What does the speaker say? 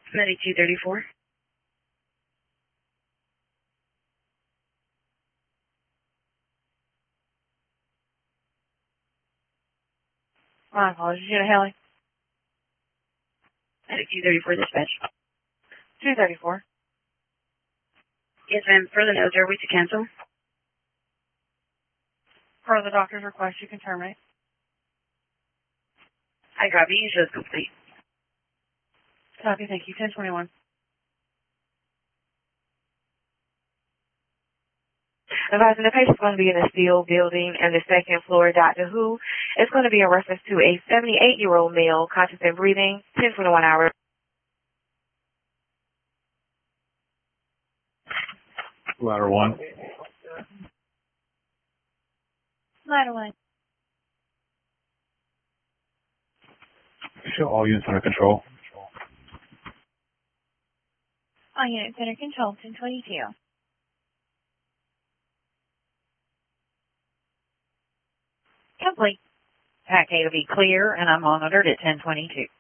Medic 234. My apologies, Unit Haley. Medic 234 dispatch. 234. Yes, ma'am. Further notes, are we to cancel? Per the doctor's request, you can terminate. I copy. You show is complete. Copy, thank you. 1021. Advising the patient's going to be in a steel building and the second floor. Dr. Who is going to be in reference to a 78-year-old male, conscious and breathing, 1021 hours. Ladder 1. Ladder 1. Show all units under control. All units under control, 1022. Complete. Pack A to be clear, and I'm monitored at 1022.